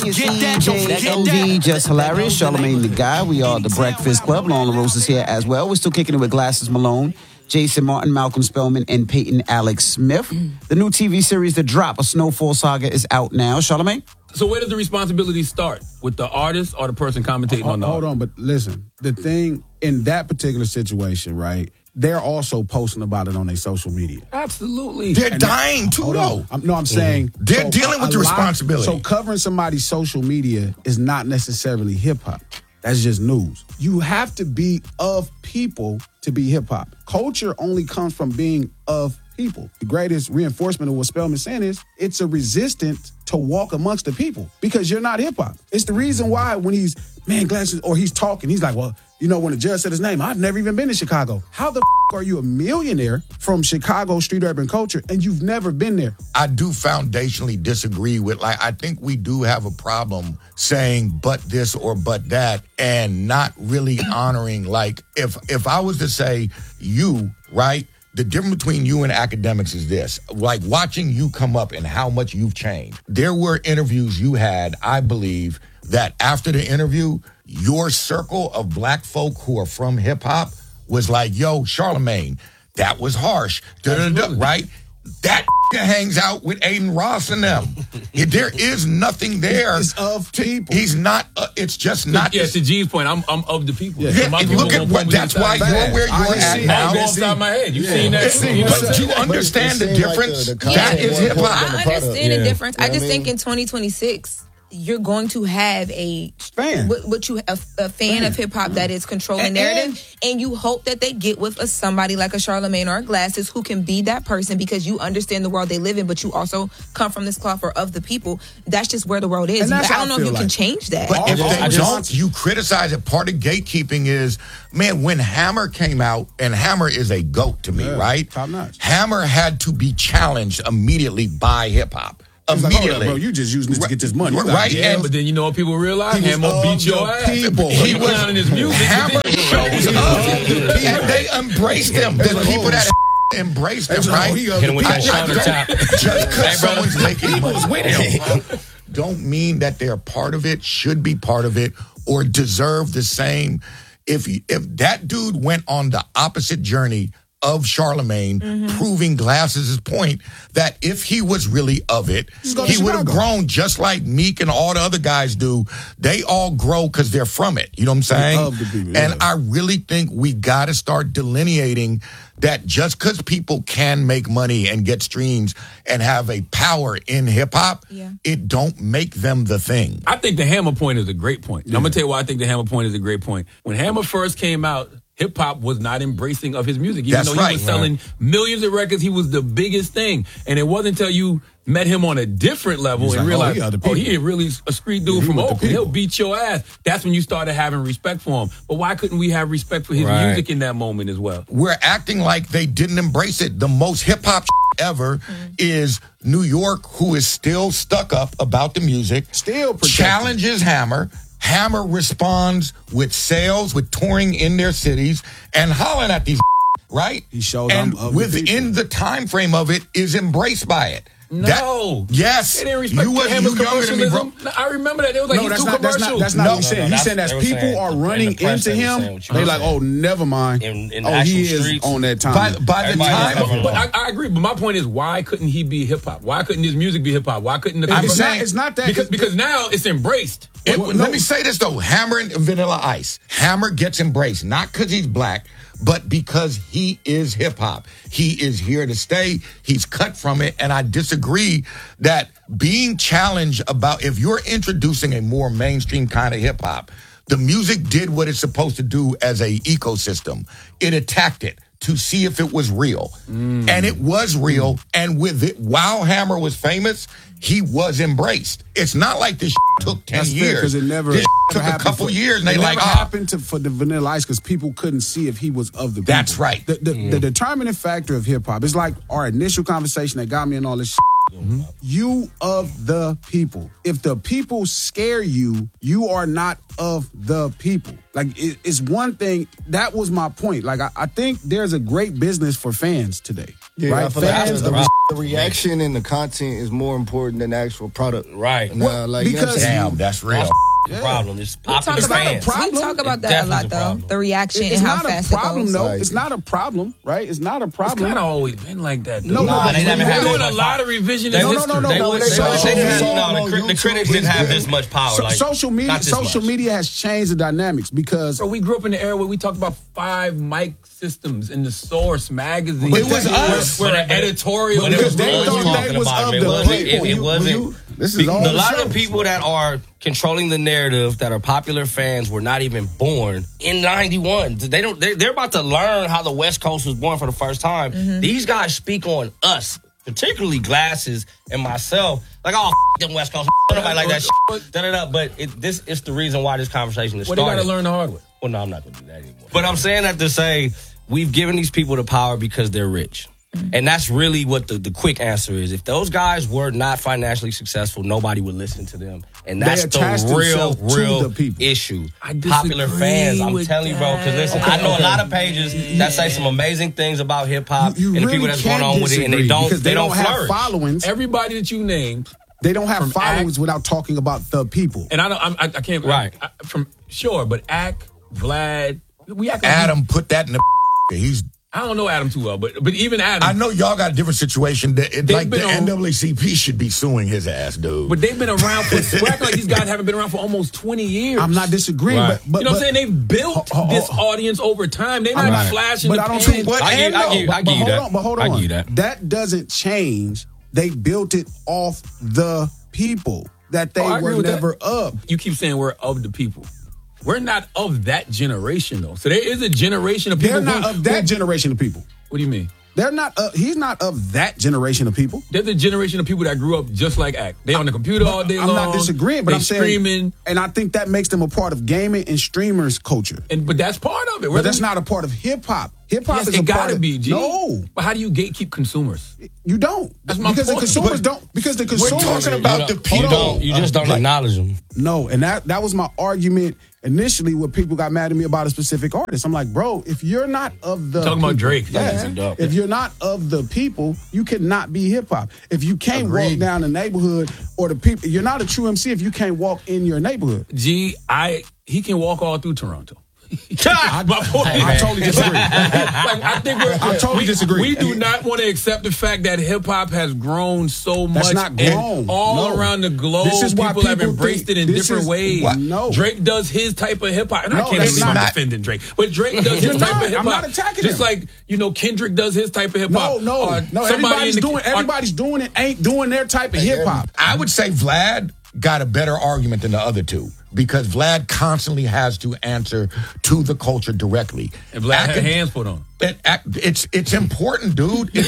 CJOD, just hilarious. Charlamagne the Guy. We are the Breakfast Club. Lauren Rose is here as well. We're still kicking it with Glasses Malone, Jason Martin, Malcolm Spellman, and Peyton Alex Smith. The new TV series, The Drop, A Snowfall Saga, is out now. Charlamagne? So where does the responsibility start? With the artist or the person commentating on the Hold on, but listen. The thing in that particular situation, right, they're also posting about it on their social media. Absolutely. They're dying too, though. I'm saying... They're dealing with the responsibility. So covering somebody's social media is not necessarily hip-hop. That's just news. You have to be of people to be hip-hop. Culture only comes from being of people. The greatest reinforcement of what Spellman's saying is it's a resistance to walk amongst the people because you're not hip-hop. It's the reason why when he's talking, he's like, well, you know, when the judge said his name, I've never even been to Chicago. How the are you a millionaire from Chicago street urban culture and you've never been there? I do foundationally disagree with, I think we do have a problem saying but this or but that and not really honoring, if I was to say you, right, the difference between you and academics is this, like watching you come up and how much you've changed. There were interviews you had, I believe, that after the interview, your circle of black folk who are from hip hop was like, yo, Charlamagne, that was harsh, right? That hangs out with Aiden Ross and them. There is nothing there. It's of people. He's not, it's just not. Yeah, to G's point, I'm of the people. Yeah, look at what, that's why you're where you're at now. Off the top of my head. You've seen that. But you understand the difference? That is hip hop. I understand the difference. I just think in 2026, you're going to have a fan, a fan of hip hop that is controlling narrative, and you hope that they get with somebody like a Charlamagne or a Glasses who can be that person because you understand the world they live in, but you also come from this cloth or of the people. That's just where the world is. I don't know if you can change that. But if they don't, you criticize it. Part of gatekeeping is, man, when Hammer came out, and Hammer is a GOAT to me, right? Top notch. Hammer had to be challenged immediately by hip hop. Immediately. Like, bro, you just using this to get this money. Right. But then you know what people realize? Hammer beat your ass. He was clowning his music. Hammer shows up. And they embraced him. The people that embraced him, right? Hit him with that shoulder tap. Just because someone's making money with him don't mean that they're part of it, should be part of it, or deserve the same. If that dude went on the opposite journey of Charlamagne, proving Glasses' point that if he was really of it, he would have grown just like Meek and all the other guys do. They all grow because they're from it. You know what I'm saying? And I really think we got to start delineating that just because people can make money and get streams and have a power in hip-hop, it don't make them the thing. I think the Hammer point is a great point. I'm going to tell you why I think the Hammer point is a great point. When Hammer first came out, hip-hop was not embracing of his music. Even though he was selling millions of records, he was the biggest thing. And it wasn't until you met him on a different level and realized, he really a street dude from Oakland. He'll beat your ass. That's when you started having respect for him. But why couldn't we have respect for his music in that moment as well? We're acting like they didn't embrace it. The most hip-hop ever is New York, who is still stuck up about the music, still challenges Hammer. Hammer responds with sales, with touring in their cities, and hollering at these, right? He showed and within the time frame of it is embraced by it. No. Yes. They didn't respect Hammer's commercialism. I remember that. It was like, he's too commercial. That's not what he's saying. He's saying as people are running into him, they like, oh, never mind. He is on that time. By the time. But I agree. But my point is, why couldn't he be hip-hop? Why couldn't his music be hip-hop? Why couldn't the... It's not that. Because now it's embraced. Let me say this, though. Hammer and Vanilla Ice. Hammer gets embraced, not because he's black, but because he is hip-hop. He is here to stay. He's cut from it. And I disagree that being challenged about if you're introducing a more mainstream kind of hip-hop, the music did what it's supposed to do as a ecosystem. It attacked it to see if it was real. And it was real. And with it, while Hammer was famous, he was embraced. It's not like this took 10 years. Because it never took a couple years. And they like, happened for the Vanilla Ice because people couldn't see if he was of the people. That's right. The determining factor of hip hop is like our initial conversation that got me in all this You of the people. If the people scare you, you are not of the people. Like, it's one thing. That was my point. Like, I think there's a great business for fans today. Yeah, right? I feel Fans, like the reaction and the content is more important than the actual product. Right. Well, like, because damn, that's real. The problem is We talk popular fans. about that a lot, though. The reaction and how fast it goes. No, it's not a problem, right? It's not a problem. It's kind of always been like that. No, they never had doing a lot of revisionist history. The critics didn't have this much power. Social media has changed the dynamics because we grew up in the era where we talked about 5 mic systems in the Source magazine. It was us. Where an editorial. Because they thought they was of the people. It wasn't. This is all a lot of people that are controlling the narrative that are popular fans were not even born in 91. They're about to learn how the West Coast was born for the first time. These guys speak on us, particularly Glasses and myself. Like, oh, them West Coast, nobody like that shit. But this is the reason why this conversation is starting. They got to learn the hard way. Well, no, I'm not going to do that anymore. But I'm saying that to say we've given these people the power because they're rich. And that's really what the quick answer is. If those guys were not financially successful, nobody would listen to them. And that's the real issue. Popular fans, I'm telling you, bro, because listen, I know a lot of pages that say some amazing things about hip-hop and the people that's going on with it, and they don't have followings. Everybody that you named, they don't have followings without talking about the people. And I can't. Right. But Ak, Vlad, Adam put that in the. I don't know Adam too well, but even Adam. I know y'all got a different situation. Like the NAACP should be suing his ass, dude. But they've been around for. We're acting like these guys haven't been around for almost 20 years. I'm not disagreeing, but you know what I'm saying? They've built this audience over time. They're not flashing. But the I don't pan. think. But I give you that. But hold on. I give you that. That doesn't change. They built it off the people that they were never of. You keep saying we're of the people. We're not of that generation, though. So there is a generation of people. They're not of that generation of people. What do you mean? They're not. He's not of that generation of people. There's a generation of people that grew up just like Ak. They on the computer all day long. I'm not disagreeing, but I'm saying streaming, and I think that makes them a part of gaming and streamers culture. But that's part of it. But that's not a part of hip hop. Hip hop is a part of be. G. No, but how do you gatekeep consumers? You don't. That's my point. The consumers don't. Because the consumers we're talking about the people. You just don't acknowledge them. No, and that was my argument initially. When people got mad at me about a specific artist, I'm like, bro, if you're not of the talking about Drake, if you're not of the people, you cannot be hip hop. If you can't walk down the neighborhood or the people, you're not a true MC if you can't walk in your neighborhood. He can walk all through Toronto. I totally disagree. I totally disagree. We do not want to accept the fact that hip hop has grown so much. That's not grown. All around the globe, this is why people have embraced it in different ways. No. Drake does his type of hip hop, and I can't believe I'm defending Drake, but Drake does his type of hip hop. I'm not attacking just him. like Kendrick does his type of hip hop. No. Everybody's doing it. Ain't doing their type of hip hop. I would say Vlad got a better argument than the other two because Vlad constantly has to answer to the culture directly. And Vlad had hands put on. It's important, dude. I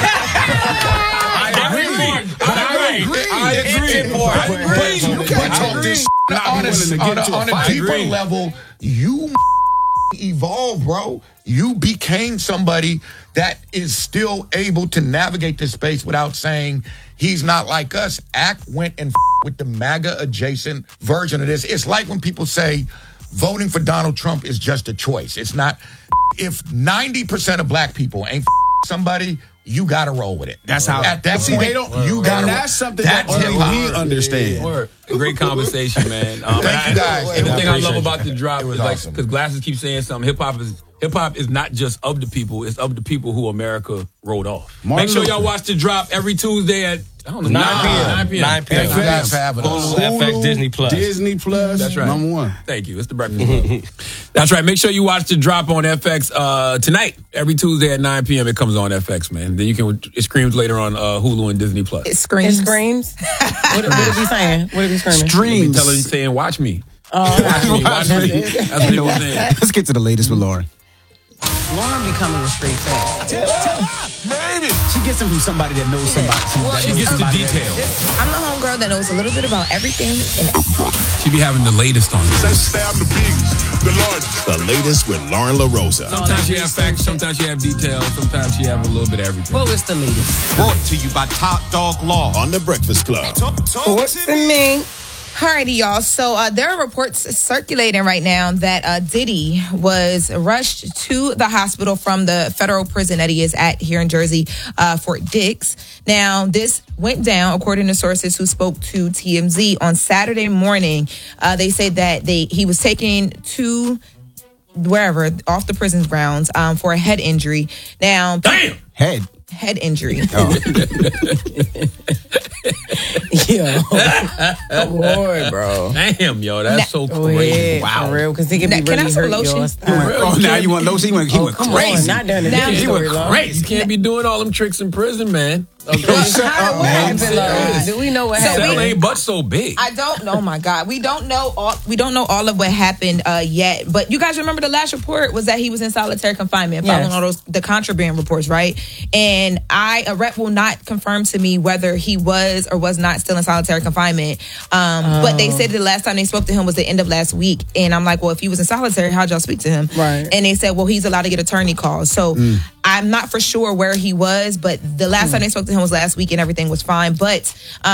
agree. You can't talk this on a deeper level. You evolved, bro. You became somebody that is still able to navigate this space without saying he's not like us. Ak went and with the MAGA adjacent version of this. It's like when people say voting for Donald Trump is just a choice. It's not. If 90% of black people ain't somebody, you got to roll with it. That's how. At that point, they don't. You got. That's something that only we understand. Great conversation, man. Thank you guys. And the thing I love about the drop is like because Glasses keeps saying something. Hip hop is not just of the people; it's of the people who America wrote off. Make sure y'all watch the drop every Tuesday at 9 p.m. 9 p.m. Thank you guys for having us. FX Disney Plus. That's right. Number one. Thank you. It's the Breakfast Club. That's right. Make sure you watch the drop on FX tonight. Every Tuesday at 9 p.m. it comes on FX, man. Then it streams later on Hulu and Disney Plus. It screams. What is he saying? What is he screaming? Streams. Tell him saying, "Watch me." Oh, watch me. That's what he was saying. Let's get to the latest with Lauren. Lauren becoming a straight fan. She gets them from somebody that knows somebody. She gets the details. I'm the homegirl that knows a little bit about everything. She be having the latest on this. The latest with Lauren LaRosa. Sometimes she have facts, sometimes she have details, sometimes she have a little bit of everything. What was the latest? Brought to you by Top Dog Law on The Breakfast Club. What's the name? Alrighty, y'all. So there are reports circulating right now that Diddy was rushed to the hospital from the federal prison that he is at here in Jersey, Fort Dix. Now, this went down according to sources who spoke to TMZ on Saturday morning. They said that he was taken to wherever off the prison grounds for a head injury. Now, damn, head injury. Oh. Yo, boy, bro. Damn, yo, that's so crazy. Yeah, wow, for real, because he can be really hurt. Now you want lotion? He went crazy. Not done it. He went crazy. You can't be doing all them tricks in prison, man. Okay. Do we know what happened? Cell ain't but so big. I don't know. My God, we don't know all of what happened yet. But you guys remember the last report was that he was in solitary confinement, following all the contraband reports, right? And a rep will not confirm to me whether he was or was not still in solitary confinement. But they said the last time they spoke to him was the end of last week. And I'm like, well, if he was in solitary, how'd y'all speak to him? Right. And they said, well, he's allowed to get attorney calls. So I'm not for sure where he was, but the last time they spoke to him was last week and everything was fine. But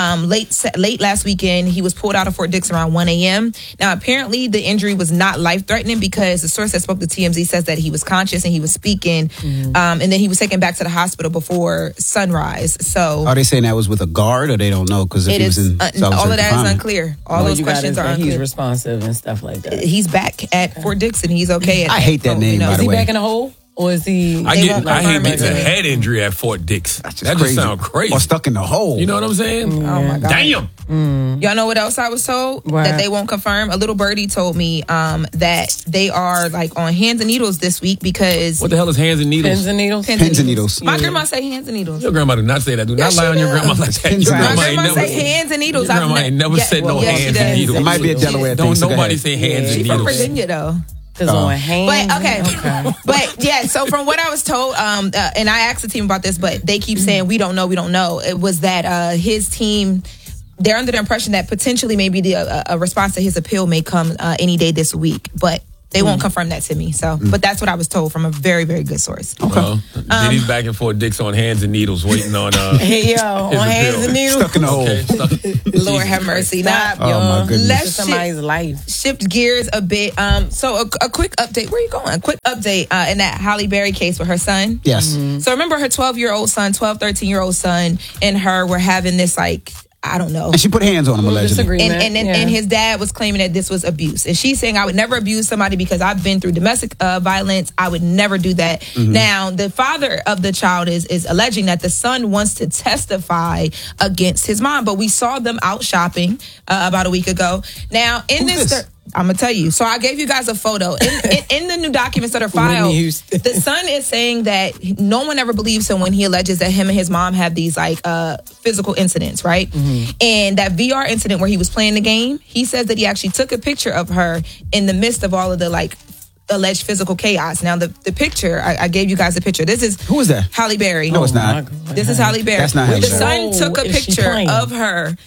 late last weekend, he was pulled out of Fort Dix around 1 a.m. Now, apparently the injury was not life-threatening because the source that spoke to TMZ says that he was conscious and he was speaking. And then he was taken back to the hospital before sunrise. So are they saying that was with a guard or they don't know? Because if he was in all of that is unclear. All those questions are unclear. He's responsive and stuff like that. He's back at Fort Dix and he's okay. I hate that name, by Is the he way. back in the hole? Or is he? I hate getting a head injury at Fort Dix. That just sounds crazy. Or stuck in the hole. You know what I'm saying? Oh my God. Damn. Y'all know what else I was told that they won't confirm? A little birdie told me that they are like on hands and needles this week because what the hell is hands and needles? Pins and needles. Pins and needles. My grandma say hands and needles. Your grandma do not say that. Do not lie on your grandma like that. Your My grandma ain't never say hands and needles. Your grandma ain't never said no hands and needles. It might be a Delaware thing. Don't nobody say hands and She's needles. from Virginia though. On hands. But okay. But yeah, so from what I was told, and I asked the team about this, but they keep saying we don't know. It was that his team, they're under the impression that potentially maybe a response to his appeal may come any day this week, but they won't confirm that to me. So, but that's what I was told from a very, very good source. Okay. Diddy's back and forth, Dix on hands and needles, waiting on hey yo, on hands and needles, stuck in the hole. Lord have mercy. Stop, oh my goodness. Let's somebody's life. Shift gears a bit. So a quick update. Where are you going? A quick update in that Halle Berry case with her son. Yes. So remember her 13-year-old son and her were having this like, I don't know. And she put hands on him allegedly. And his dad was claiming that this was abuse. And she's saying, I would never abuse somebody because I've been through domestic violence. I would never do that. Mm-hmm. Now, the father of the child is alleging that the son wants to testify against his mom. But we saw them out shopping about a week ago. Now, in this... I'm going to tell you. So I gave you guys a photo. In the new documents that are filed, the son is saying that no one ever believes him when he alleges that him and his mom have these like physical incidents, right? Mm-hmm. And that VR incident where he was playing the game, he says that he actually took a picture of her in the midst of all of the like alleged physical chaos. Now the picture, I gave you guys a picture. This is who is that? Halle Berry. No, it's not. This is Halle Berry. That's not Halle Berry. The son took a picture of her.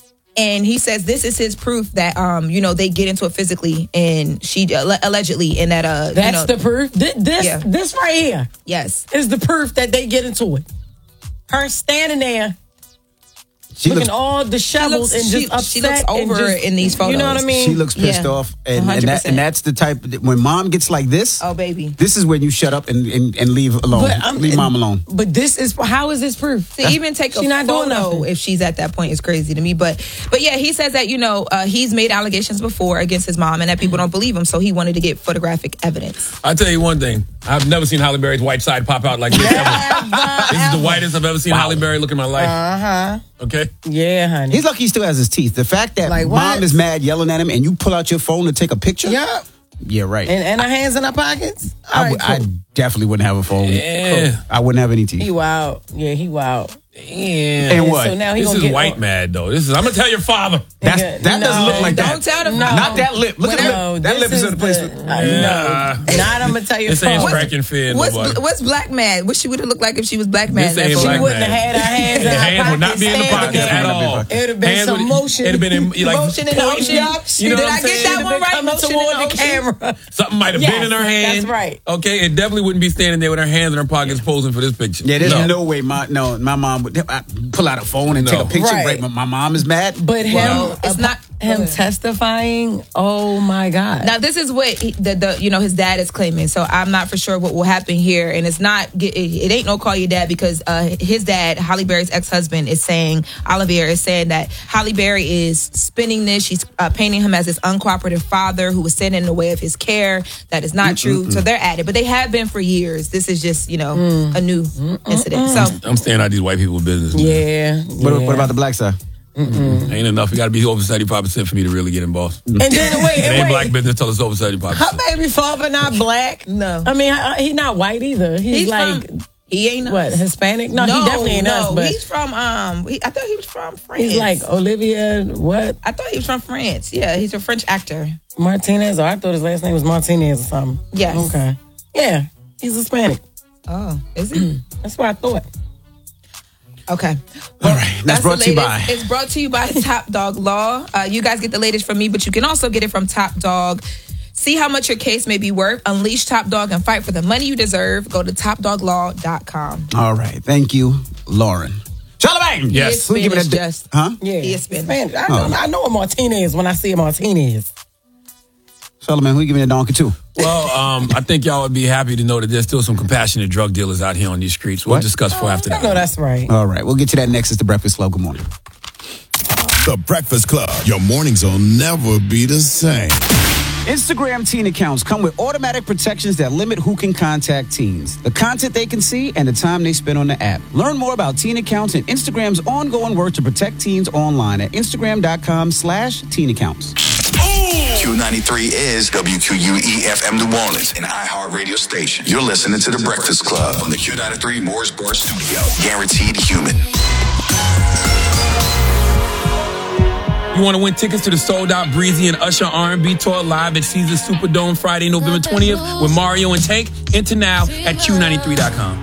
And he says this is his proof that they get into it physically and she allegedly and that that's the proof. This right here, yes, is the proof that they get into it. Her standing there, looking all disheveled and just upset. She looks over in these photos. You know what I mean? She looks pissed off, and that's the type when mom gets like this. Oh baby, this is when you shut up and leave alone. Leave mom alone. But this is how is this proof? To even take a photo if she's at that point is crazy to me. But yeah, he says that he's made allegations before against his mom and that people don't believe him, so he wanted to get photographic evidence. I'll tell you one thing: I've never seen Halle Berry's white side pop out like this ever. This is the whitest I've ever seen Halle Berry look in my life. Okay. Yeah, honey. He's lucky he still has his teeth. The fact that mom is mad yelling at him and you pull out your phone to take a picture. Yeah. Yeah, right. And our hands in our pockets. I definitely wouldn't have a phone. Yeah. I wouldn't have any teeth. He wild. Yeah, he wild. Damn. And what? So now this is white mad though. This is. I'm gonna tell your father. That doesn't look like that. Don't tell them. Not that lip. Look at that lip. That lip is in the place. No, not I'm gonna tell your This father. ain't scratching fear. What's black mad? What she would have looked like if she was black mad? This ain't She black wouldn't mad. have had her hands in The her hands pockets. would not be in the standing pockets there. at all. It would have been Hands some would- motion. It'd have been in, like Motion in the ocean. You know what Did I'm I get saying? that one right? Coming Motion in toward the the ocean. camera. Something might have Yes, been in her hand. that's right. Okay, it definitely wouldn't be standing there with her hands in her pockets posing for this picture. Yeah, there's no way my mom would pull out a phone and take a picture. Right. Right. My mom is mad. But it's not him testifying. Oh my God! Now this is what his dad is claiming. So I'm not for sure what will happen here, and it's not. It ain't no call your dad because his dad, Halle Berry's ex-husband, is saying Olivier is saying that Halle Berry is spinning this. She's painting him as this uncooperative father who was standing in the way of his care. That is not true. So they're at it, but they have been for years. This is just a new incident. So I'm staying out these white people's business. Man. Yeah. What about the black side? Ain't enough. You got to be over 75% for me to really get involved. And then wait, It ain't black business till it's over 75%. her baby father not black. no, I mean, he's not white either. He's like he ain't what, Hispanic? No, he definitely ain't us. But he's from I thought he was from France. he's like Olivia. What? I thought he was from France. Yeah, he's a French actor. Martinez? Or I thought his last name was Martinez or something. Yes. Okay. Yeah, he's Hispanic. Oh, is he? That's what I thought. Okay. All right. That's brought to you by. It's brought to you by Top Dog Law. You guys get the latest from me, but you can also get it from Top Dog. See how much your case may be worth. Unleash Top Dog and fight for the money you deserve. Go to topdoglaw.com. All right. Thank you, Lauren. Charlamagne. Yes. Who give it a just. Huh? Yeah, He is Spanish. I know a Martinez when I see a Martinez. Charlamagne, who you giving a donkey to? Well, I think y'all would be happy to know that there's still some compassionate drug dealers out here on these streets. We'll discuss for after I that. know that's right. All right. We'll get to that next. It's the Breakfast Club. Good morning. The Breakfast Club. Your mornings will never be the same. Instagram teen accounts come with automatic protections that limit who can contact teens, the content they can see, and the time they spend on the app. Learn more about teen accounts and Instagram's ongoing work to protect teens online at Instagram.com/teen accounts. Q93 is WQUE-FM New Orleans, an iHeartRadio station. You're listening to The Breakfast Club from the Q93 Mooresburg studio. Guaranteed human. You want to win tickets to the sold-out Breezy and Usher R&B tour live at Caesars Superdome Friday, November 20th with Mario and Tank? Enter now at Q93.com.